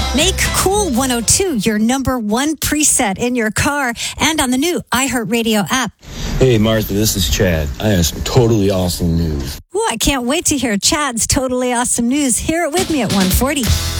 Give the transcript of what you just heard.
Make Cool 102 your number one preset in your car and on the new iHeartRadio app. Hey, Martha, this is Chad. I have some totally awesome news. Ooh, I can't wait to hear Chad's totally awesome news. Hear it with me at 1:40.